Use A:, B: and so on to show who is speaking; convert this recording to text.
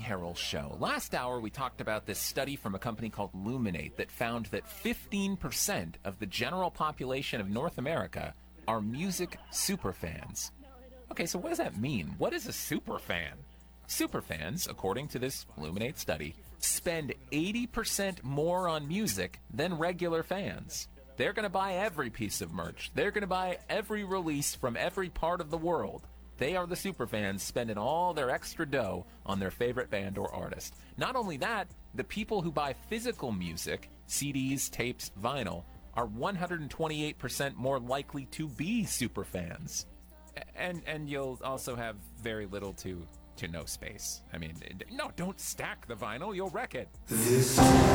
A: Carroll Show. Last hour, we talked about this study from a company called Luminate that found that 15% of the general population of North America are music superfans. Okay, so what does that mean? What is a superfan? Superfans, according to this Luminate study, spend 80% more on music than regular fans. They're going to buy every piece of merch. They're going to buy every release from every part of the world. They are the superfans spending all their extra dough on their favorite band or artist. Not only that, the people who buy physical music, CDs, tapes, vinyl, are 128% more likely to be superfans. And you'll also have very little to no space. I mean, no, don't stack the vinyl. You'll wreck it.